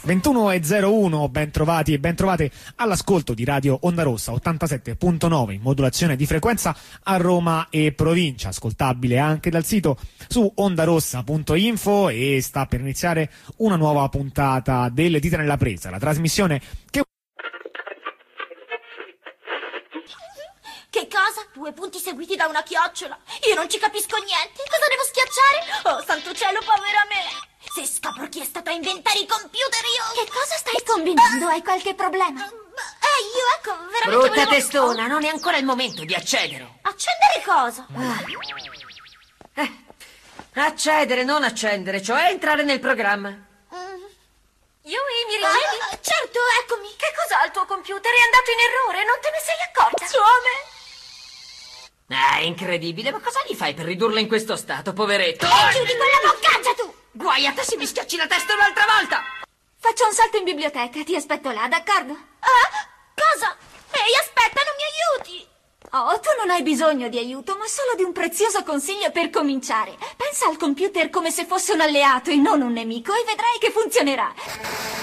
21:01, ben trovati e ben trovate all'ascolto di Radio Onda Rossa 87.9 in modulazione di frequenza a Roma e provincia, ascoltabile anche dal sito su ondarossa.info, e sta per iniziare una nuova puntata delle Dita nella Presa, la trasmissione che... Che cosa? 2 punti seguiti da una chiocciola? Io non ci capisco niente. Cosa devo schiacciare? Oh, santo cielo, povera me! Se scopro chi è stato a inventare i computer, io... Che cosa stai combinando? Hai qualche problema? Io, ecco, veramente... Brutta testona, non è ancora il momento di accedere. Accendere cosa? Accedere, non accendere, cioè entrare nel programma. Yui, mi ricevi? Certo, eccomi. Che cos'ha il tuo computer? È andato in errore, non te ne sei accorta? Suome! Incredibile, ma cosa gli fai per ridurlo in questo stato, poveretto? Chiudi quella boccaccia, tu! Guai a te se mi schiacci la testa un'altra volta! Faccio un salto in biblioteca, ti aspetto là, d'accordo? Cosa? Ehi, aspetta, non mi aiuti! Oh, tu non hai bisogno di aiuto, ma solo di un prezioso consiglio per cominciare. Pensa al computer come se fosse un alleato e non un nemico e vedrai che funzionerà.